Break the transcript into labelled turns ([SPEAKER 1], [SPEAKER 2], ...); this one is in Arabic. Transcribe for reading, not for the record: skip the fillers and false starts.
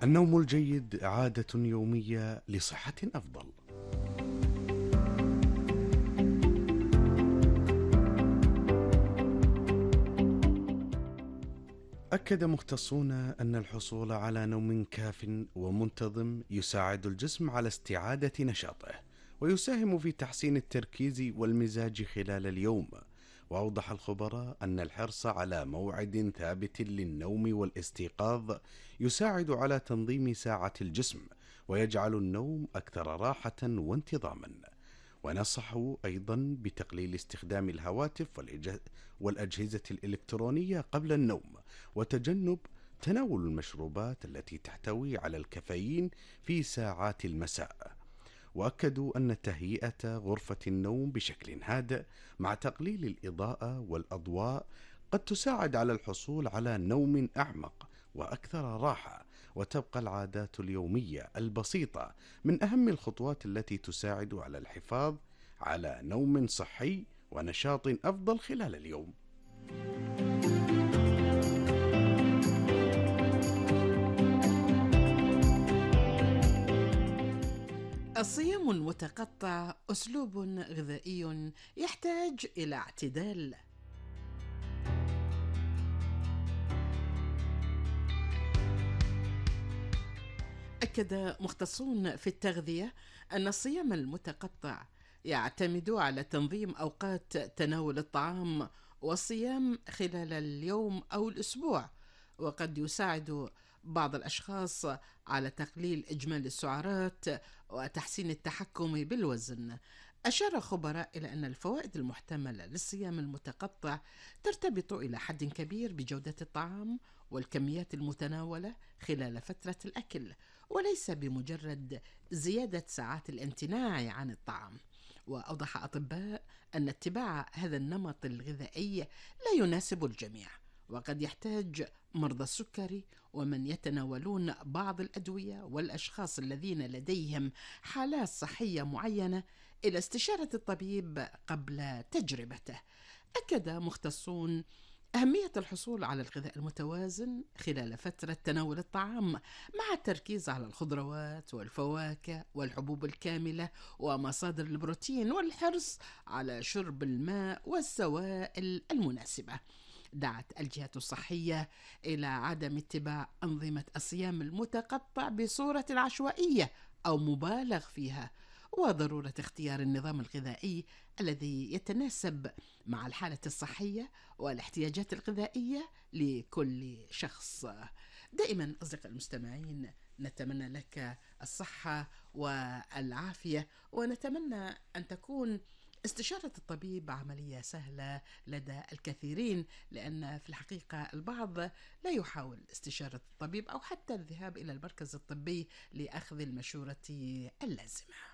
[SPEAKER 1] النوم الجيد عادة يومية لصحة أفضل. أكد مختصون أن الحصول على نوم كاف ومنتظم يساعد الجسم على استعادة نشاطه، ويساهم في تحسين التركيز والمزاج خلال اليوم. وأوضح الخبراء أن الحرص على موعد ثابت للنوم والاستيقاظ يساعد على تنظيم ساعة الجسم، ويجعل النوم أكثر راحة وانتظاما. ونصحوا أيضا بتقليل استخدام الهواتف والأجهزة الإلكترونية قبل النوم، وتجنب تناول المشروبات التي تحتوي على الكافيين في ساعات المساء. وأكدوا أن تهيئة غرفة النوم بشكل هادئ مع تقليل الإضاءة والأضواء قد تساعد على الحصول على نوم أعمق وأكثر راحة. وتبقى العادات اليومية البسيطة من أهم الخطوات التي تساعد على الحفاظ على نوم صحي ونشاط أفضل خلال اليوم.
[SPEAKER 2] الصيام المتقطع أسلوب غذائي يحتاج إلى اعتدال. أكد مختصون في التغذية أن الصيام المتقطع يعتمد على تنظيم أوقات تناول الطعام والصيام خلال اليوم أو الأسبوع، وقد يساعد بعض الأشخاص على تقليل إجمالي السعرات وتحسين التحكم بالوزن. أشار خبراء إلى أن الفوائد المحتملة للصيام المتقطع ترتبط إلى حد كبير بجودة الطعام والكميات المتناولة خلال فترة الأكل، وليس بمجرد زيادة ساعات الامتناع عن الطعام. وأوضح أطباء أن اتباع هذا النمط الغذائي لا يناسب الجميع، وقد يحتاج مرضى السكري ومن يتناولون بعض الأدوية والأشخاص الذين لديهم حالات صحية معينة إلى استشارة الطبيب قبل تجربته. أكد مختصون أهمية الحصول على الغذاء المتوازن خلال فترة تناول الطعام، مع التركيز على الخضروات والفواكه والحبوب الكاملة ومصادر البروتين، والحرص على شرب الماء والسوائل المناسبة. دعت الجهات الصحية إلى عدم اتباع أنظمة الصيام المتقطع بصورة عشوائية أو مبالغ فيها، وضرورة اختيار النظام الغذائي الذي يتناسب مع الحالة الصحية والاحتياجات الغذائية لكل شخص. دائما أصدقاء المستمعين، نتمنى لك الصحة والعافية، ونتمنى أن تكون استشارة الطبيب عملية سهلة لدى الكثيرين، لأن في الحقيقة البعض لا يحاول استشارة الطبيب أو حتى الذهاب إلى المركز الطبي لأخذ المشورة اللازمة.